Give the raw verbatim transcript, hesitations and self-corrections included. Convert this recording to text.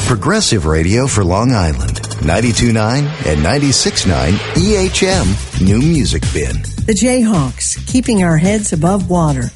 Progressive Radio for Long Island. ninety-two point nine and ninety-six point nine E H M New Music Bin. The Jayhawks, keeping our heads above water.